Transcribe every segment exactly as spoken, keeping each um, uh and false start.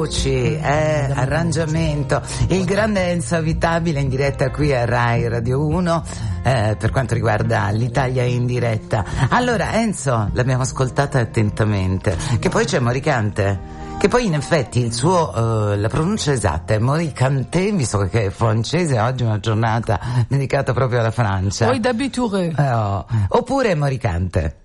voci, eh, arrangiamento. Il grande Enzo Avitabile in diretta qui a Rai Radio uno eh, per quanto riguarda l'Italia in diretta. Allora Enzo, l'abbiamo ascoltata attentamente, che poi c'è Moricante, che poi in effetti il suo uh, la pronuncia esatta è Moricante, visto che è francese, oggi è una giornata dedicata proprio alla Francia. Poi d'abitudine. Oh. Oppure Moricante.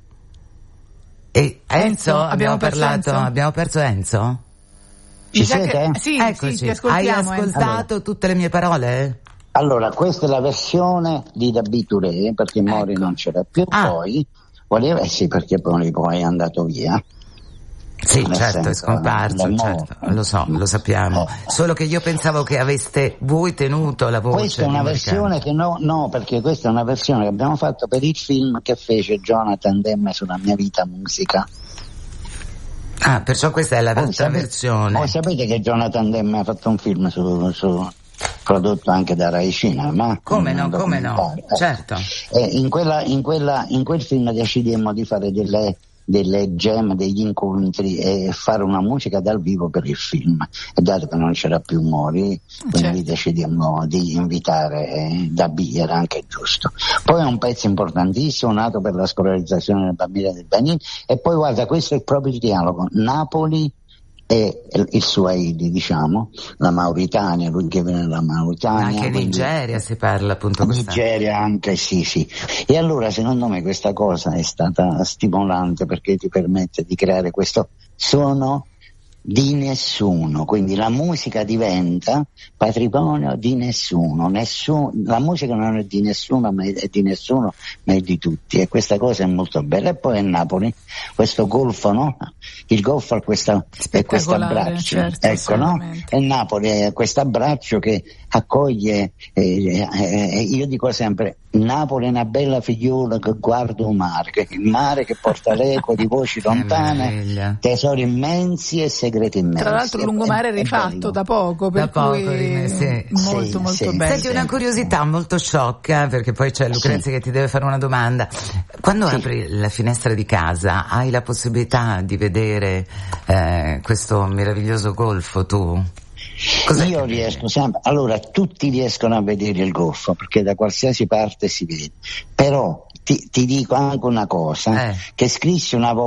E Enzo, Enzo, abbiamo, abbiamo perso parlato, Enzo? abbiamo perso Enzo? Ci sa siete? Che, sì, Eccoci. sì, ti ascoltiamo. Hai ascoltato Enzo. tutte le mie parole? Allora, questa è la versione di Dabiture, perché Mori Ecco. non c'era più, Ah. poi voleva, eh sì, perché poi, poi è andato via. Sì, Nel certo, è senso, scomparso, è certo, morto. lo so, lo sappiamo. Eh. Solo che io pensavo che aveste voi tenuto la voce. Questa è una di versione Moricante. che no, no, perché questa è una versione che abbiamo fatto per il film che fece Jonathan Demme sulla mia vita musica. Ah, perciò questa è la Voi vostra sapete, versione. voi sapete che Jonathan Demme ha fatto un film su, su prodotto anche da Rai Cinema? Come un no, come no, documentario. Eh. certo. E in, quella, in, quella, in quel film decidemmo di fare delle, delle jam, degli incontri e fare una musica dal vivo per il film. E dato che non c'era più Mori, quindi Certo. decidemmo di invitare eh, Dabì, era anche giusto. Poi è un pezzo importantissimo, nato per la scolarizzazione delle bambine del Benin, e poi guarda, questo è proprio il dialogo. Napoli e il Swahili, diciamo, la Mauritania, lui che viene dalla Mauritania. Anche in quindi- Nigeria si parla appunto questa. Nigeria anche, sì, sì. E allora secondo me questa cosa è stata stimolante perché ti permette di creare questo suono di nessuno, quindi la musica diventa patrimonio di nessuno, nessuno, la musica non è di nessuno, ma è di nessuno, ma è di tutti, e questa cosa è molto bella. E poi a Napoli questo golfo, no? Il golfo ha questa, è questo Spettacolare, abbraccio, certo, ecco, no? assolutamente. E Napoli è questo abbraccio che accoglie, eh, eh, io dico sempre, Napoli è una bella figliola che guarda il mare, che il mare che porta l'eco di voci Che lontane, meraviglia. tesori immensi e segreti immensi. Tra l'altro il lungomare è È- è rifatto bello. da poco, per Da poco, cui rim- sì. molto Sì, molto sì. bello. Senti, una curiosità molto sciocca, perché poi c'è Lucrezia Sì. che ti deve fare una domanda. Quando Sì. apri la finestra di casa hai la possibilità di vedere eh, questo meraviglioso golfo, tu? Cos'è Io che- riesco sempre, allora tutti riescono a vedere il golfo perché da qualsiasi parte si vede, però ti, ti dico anche una cosa, Eh. che scrissi una volta